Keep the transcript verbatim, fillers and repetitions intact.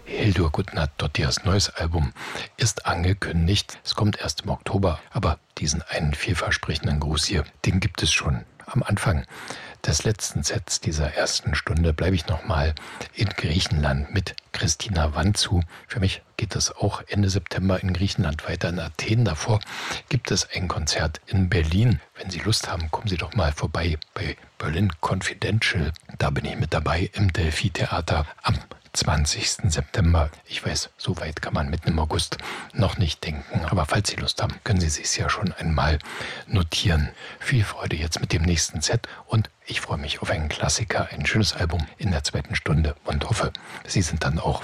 Hildur Guðnadóttirs neues Album ist angekündigt. Es kommt erst im Oktober, aber diesen einen vielversprechenden Gruß hier, den gibt es schon. Am Anfang des letzten Sets dieser ersten Stunde bleibe ich nochmal in Griechenland mit Christina Vanzou. Für mich geht es auch Ende September in Griechenland weiter, in Athen. Davor gibt es ein Konzert in Berlin. Wenn Sie Lust haben, kommen Sie doch mal vorbei bei Berlin Confidential. Da bin ich mit dabei im Delphi-Theater am zwanzigsten September. Ich weiß, so weit kann man mitten im August noch nicht denken. Aber falls Sie Lust haben, können Sie sich ja schon einmal notieren. Viel Freude jetzt mit dem nächsten Set und ich freue mich auf einen Klassiker, ein schönes Album in der zweiten Stunde und hoffe, Sie sind dann auch